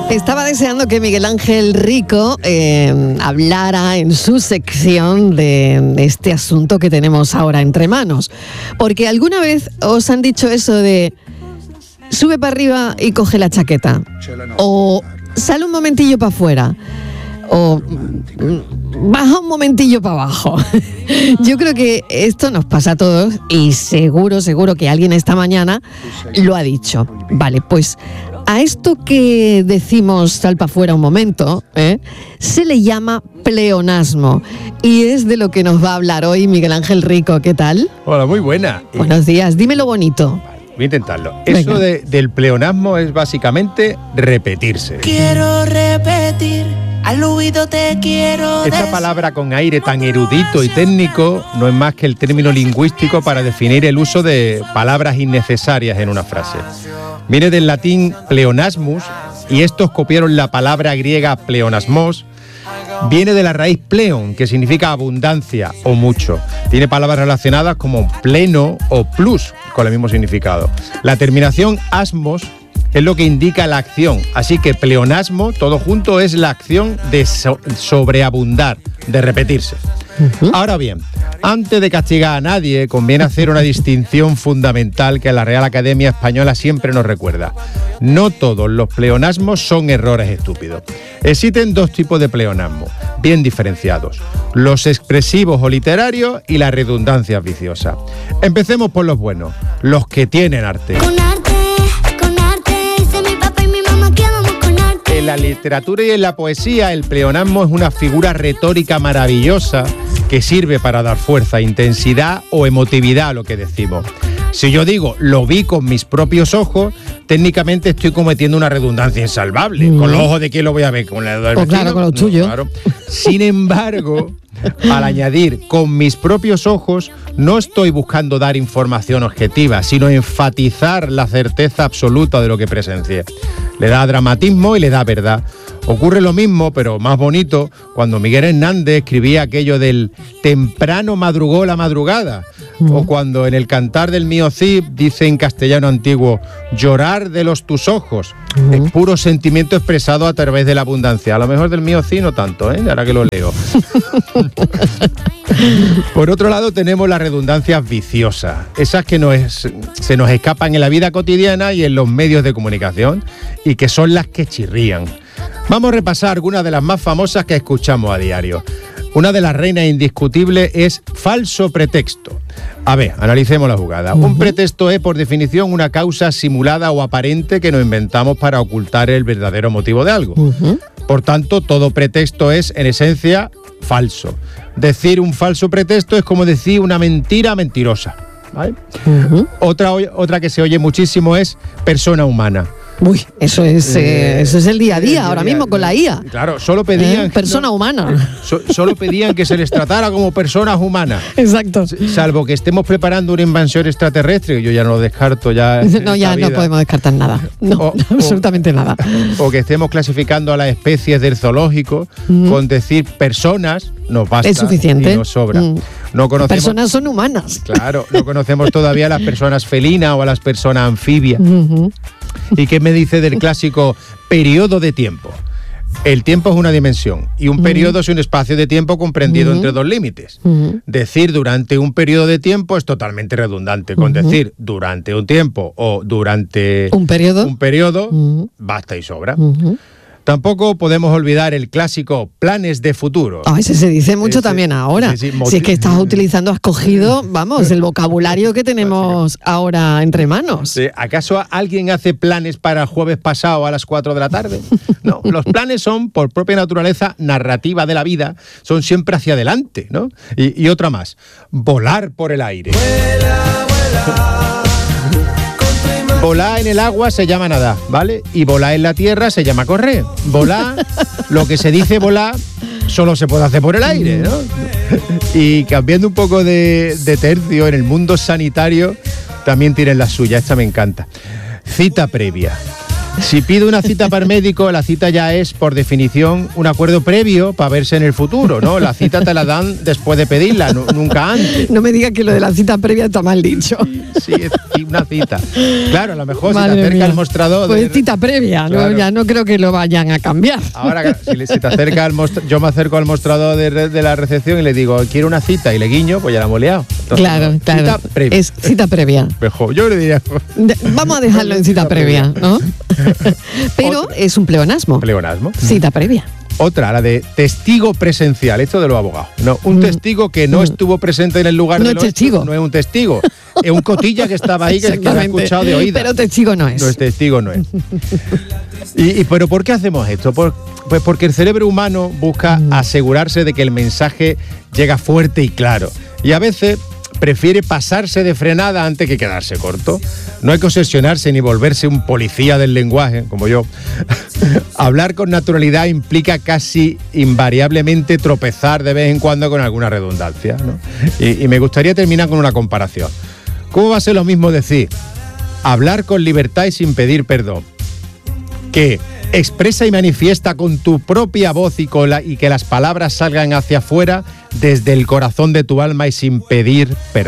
Estaba deseando que Miguel Ángel Rico hablara en su sección de este asunto que tenemos ahora entre manos. Porque alguna vez os han dicho eso de sube para arriba y coge la chaqueta. O sale un momentillo para afuera. O baja un momentillo para abajo. Yo creo que esto nos pasa a todos y seguro que alguien esta mañana lo ha dicho. Vale, pues a esto que decimos sal para afuera un momento, se le llama pleonasmo y es de lo que nos va a hablar hoy Miguel Ángel Rico. ¿Qué tal? Hola, muy buena. Buenos días, dímelo bonito. Voy a intentarlo. Venga. Eso del pleonasmo es básicamente repetirse. Quiero repetir, al oído te quiero Esta decir. palabra con aire tan erudito y técnico no es más que el término lingüístico para definir el uso de palabras innecesarias en una frase. Viene del latín pleonasmus y estos copiaron la palabra griega pleonasmos. Viene de la raíz pleon, que significa abundancia o mucho. Tiene palabras relacionadas como pleno o plus, con el mismo significado. La terminación asmos es lo que indica la acción, así que pleonasmo, todo junto, es la acción de sobreabundar, de repetirse. Ahora bien, antes de castigar a nadie, conviene hacer una distinción fundamental que la Real Academia Española siempre nos recuerda. No todos los pleonasmos son errores estúpidos. Existen dos tipos de pleonasmo, bien diferenciados: los expresivos o literarios y las redundancias viciosas. Empecemos por los buenos, los que tienen arte. Con arte, dice mi papá y mi mamá que vamos con arte. En la literatura y en la poesía, el pleonasmo es una figura retórica maravillosa que sirve para dar fuerza, intensidad o emotividad a lo que decimos. Si yo digo, lo vi con mis propios ojos, técnicamente estoy cometiendo una redundancia insalvable. ¿Con los ojos de quién lo voy a ver? ¿Con el del Pues claro, vecino? con los tuyos. Claro. Sin embargo, al añadir con mis propios ojos, no estoy buscando dar información objetiva, sino enfatizar la certeza absoluta de lo que presencié. Le da dramatismo y le da verdad. Ocurre lo mismo, pero más bonito, cuando Miguel Hernández escribía aquello del temprano madrugó la madrugada, o cuando en el Cantar del Mío Cid dice en castellano antiguo, llorar de los tus ojos. Es puro sentimiento expresado a través de la abundancia. A lo mejor del Mío Cid no tanto, ahora que lo leo. Por otro lado tenemos las redundancias viciosas, esas que se nos escapan en la vida cotidiana y en los medios de comunicación, y que son las que chirrían. Vamos a repasar algunas de las más famosas que escuchamos a diario. Una de las reinas indiscutibles es falso pretexto. A ver, analicemos la jugada. Un pretexto es, por definición, una causa simulada o aparente que nos inventamos para ocultar el verdadero motivo de algo. Por tanto, todo pretexto es, en esencia, falso. Decir un falso pretexto es como decir una mentira mentirosa, ¿vale? Otra que se oye muchísimo es persona humana. Uy, eso es el día a día, ahora mismo con la IA. Claro, solo pedían... Persona humana. Solo pedían que se les tratara como personas humanas. Exacto. Salvo que estemos preparando una invasión extraterrestre, que yo ya no lo descarto ya. No, ya no podemos descartar nada. No, absolutamente nada. O que estemos clasificando a las especies del zoológico, con decir personas nos basta. Es suficiente. Y nos sobra. No conocemos, personas son humanas. Claro, no conocemos todavía a las personas felinas o a las personas anfibias. ¿Y qué me dice del clásico periodo de tiempo? El tiempo es una dimensión y un periodo es un espacio de tiempo comprendido entre dos límites. Decir durante un periodo de tiempo es totalmente redundante. Con decir durante un tiempo o durante un periodo, basta y sobra. Tampoco podemos olvidar el clásico planes de futuro. Ese se dice mucho también ahora. Si es que estás utilizando, has cogido, vamos, el vocabulario que tenemos ahora entre manos. ¿Acaso alguien hace planes para el jueves pasado a las 4 de la tarde? No, los planes son, por propia naturaleza narrativa de la vida, son siempre hacia adelante, ¿no? Y otra más, volar por el aire. Vuela, vuela. Volar en el agua se llama nadar, ¿vale? Y volar en la tierra se llama correr. Volar, lo que se dice volar, solo se puede hacer por el aire, ¿no? Y cambiando un poco de tercio, en el mundo sanitario también tienen la suya, esta me encanta. Cita previa. Si pido una cita para el médico, la cita ya es, por definición, un acuerdo previo para verse en el futuro, ¿no? La cita te la dan después de pedirla, nunca antes. No me digas que lo de la cita previa está mal dicho. Sí, es una cita. Claro, a lo mejor Madre si te acerca mía. el mostrador... Pues cita previa, Claro. ¿no? Ya no creo que lo vayan a cambiar. Ahora, si te acerca yo me acerco al mostrador de la recepción y le digo, quiero una cita, y le guiño, pues ya la hemos liado. Entonces, Claro, no, claro. Cita previa. Es cita previa. Mejor. Yo le diría... Vamos a dejarlo en cita previa, ¿no? Pero es un pleonasmo. Pleonasmo. Cita previa. Otra, la de testigo presencial, esto de los abogados. No, un testigo que no estuvo presente en el lugar No de es testigo. No es un testigo. Es un cotilla que estaba ahí que lo ha Exactamente. escuchado de oídas. Pero testigo no es. No es testigo, no es. ¿Pero por qué hacemos esto? Pues porque el cerebro humano busca asegurarse de que el mensaje llega fuerte y claro. Y a veces prefiere pasarse de frenada antes que quedarse corto. No hay que obsesionarse ni volverse un policía del lenguaje, como yo. Hablar con naturalidad implica casi invariablemente tropezar de vez en cuando con alguna redundancia, ¿no? Y me gustaría terminar con una comparación. ¿Cómo va a ser lo mismo decir hablar con libertad y sin pedir perdón que expresa y manifiesta con tu propia voz y que las palabras salgan hacia afuera desde el corazón de tu alma y sin pedir perdón?